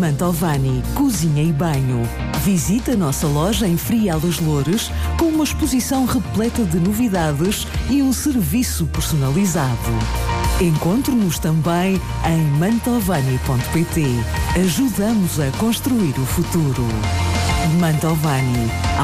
Mantovani Cozinha e Banho. Visita a nossa loja em Frial dos Loures com uma exposição repleta de novidades e um serviço personalizado. Encontre-nos também em mantovani.pt. Ajudamos a construir o futuro. Mantovani.